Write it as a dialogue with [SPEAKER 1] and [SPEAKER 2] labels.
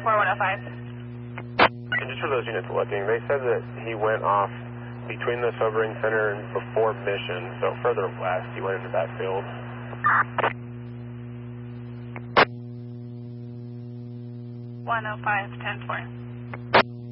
[SPEAKER 1] And just for those units looking, they said that he went off between the sobering center and before Mission, so further west, he went into that field.
[SPEAKER 2] 105, 10-4.